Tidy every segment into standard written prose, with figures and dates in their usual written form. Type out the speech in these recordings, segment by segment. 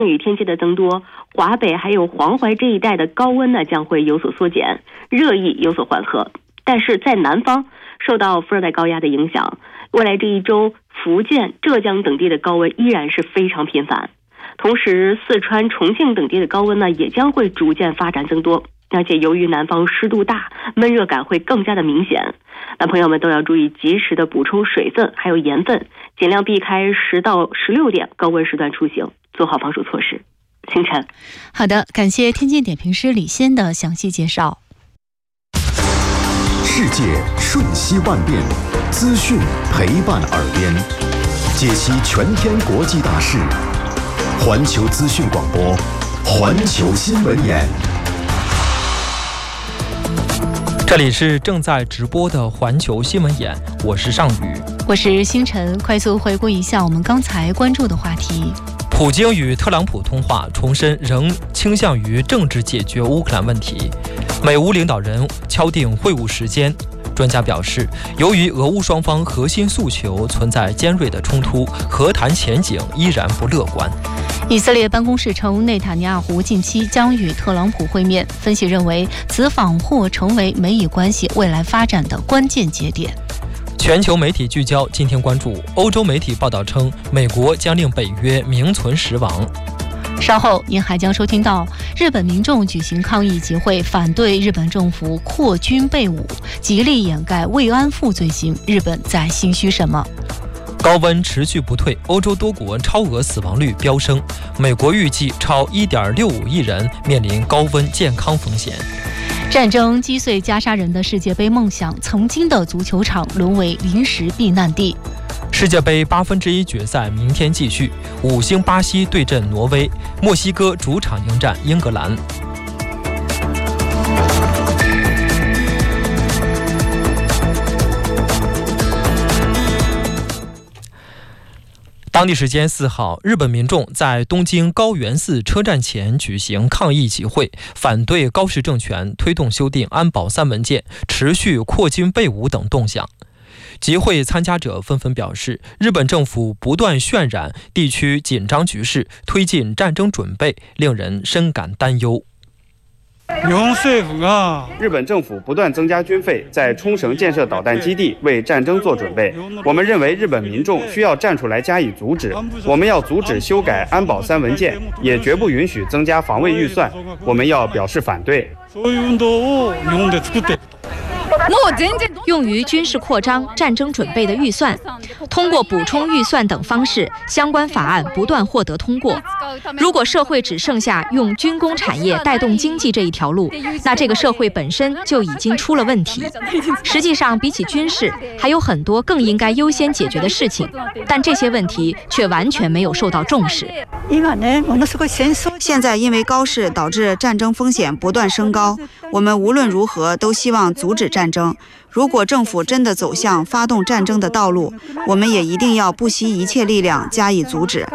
雨天气的增多，华北还有黄淮这一带的高温呢将会有所缩减，热意有所缓和。但是在南方，受到副热带高压的影响，未来这一周福建、浙江等地的高温依然是非常频繁。同时，四川、重庆等地的高温呢也将会逐渐发展增多，而且由于南方湿度大，闷热感会更加的明显。那朋友们都要注意及时的补充水分还有盐分，尽量避开10到16点高温时段出行，做好防暑措施。清晨， 好的，感谢天气点评师李欣的详细介绍。 世界瞬息万变，资讯陪伴耳边，解析全天国际大事。环球资讯广播，环球新闻眼。 这里是正在直播的环球新闻眼，我是尚宇， 我是星辰。快速回顾一下我们刚才关注的话题。 普京与特朗普通话，重申仍倾向于政治解决乌克兰问题。美乌领导人敲定会晤时间。专家表示，由于俄乌双方核心诉求存在尖锐的冲突，和谈前景依然不乐观。 以色列办公室称，内塔尼亚胡近期将与特朗普会面。分析认为，此访或成为美以关系未来发展的关键节点。 全球媒体聚焦，今天关注欧洲媒体报道称，美国将令北约名存实亡。 稍后您还将收听到，日本民众举行抗议集会，反对日本政府扩军备武，极力掩盖慰安妇罪行。日本在心虚什么？ 高温持续不退，欧洲多国超额死亡率飙升，美国预计超1.65亿人面临高温健康风险。 战争击碎加沙人的世界杯梦想，曾经的足球场沦为临时避难地。 世界杯1/8决赛明天继续，5星巴西对阵挪威，墨西哥主场迎战英格兰。当地时间4号，日本民众在东京高圆寺车站前举行抗议集会，反对高市政权推动修订安保3文件、持续扩军备武等动向。集会参加者纷纷表示，日本政府不断渲染地区紧张局势，推进战争准备，令人深感担忧。 日本政府不断增加军费，在冲绳建设导弹基地，为战争做准备。我们认为日本民众需要站出来加以阻止。我们要阻止修改安保3文件，也绝不允许增加防卫预算。我们要表示反对。 用于军事扩张、战争准备的预算，通过补充预算等方式，相关法案不断获得通过。如果社会只剩下用军工产业带动经济这一条路，那这个社会本身就已经出了问题。实际上，比起军事，还有很多更应该优先解决的事情，但这些问题却完全没有受到重视。 现在因为高市导致战争风险不断升高，我们无论如何都希望阻止战争。如果政府真的走向发动战争的道路，我们也一定要不惜一切力量加以阻止。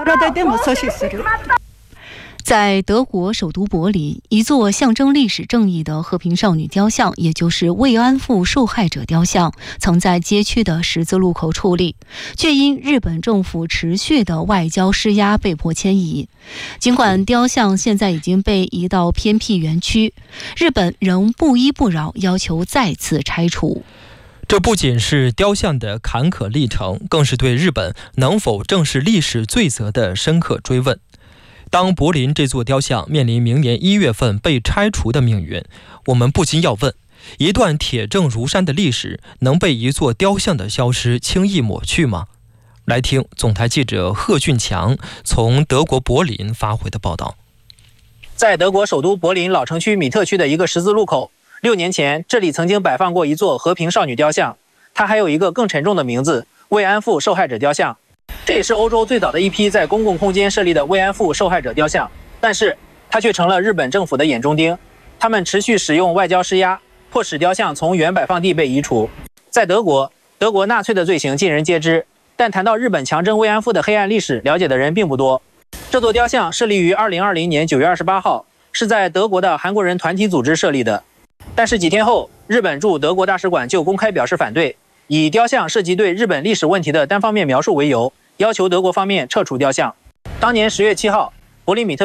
在德国首都柏林，一座象征历史正义的和平少女雕像，也就是慰安妇受害者雕像，曾在街区的十字路口矗立，却因日本政府持续的外交施压被迫迁移。尽管雕像现在已经被移到偏僻园区，日本仍不依不饶，要求再次拆除。 这不仅是雕像的坎坷历程，更是对日本能否正视历史罪责的深刻追问。当柏林这座雕像面临明年1月份被拆除的命运，我们不禁要问，一段铁证如山的历史能被一座雕像的消失轻易抹去吗？来听总台记者贺俊强从德国柏林发回的报道。 在德国首都柏林老城区米特区的一个十字路口，6年前这里曾经摆放过一座和平少女雕像，它还有一个更沉重的名字——慰安妇受害者雕像。这也是欧洲最早的一批在公共空间设立的慰安妇受害者雕像，但是它却成了日本政府的眼中钉。他们持续使用外交施压，迫使雕像从原摆放地被移除。在德国纳粹的罪行尽人皆知，但谈到日本强征慰安妇的黑暗历史，了解的人并不多。这座雕像设立于2020年9月28号，是在德国的韩国人团体组织设立的。但是几天后，日本驻德国大使馆就公开表示反对，以雕像涉及对日本历史问题的单方面描述为由，要求德国方面撤除雕像。当年10月7号， 柏林米特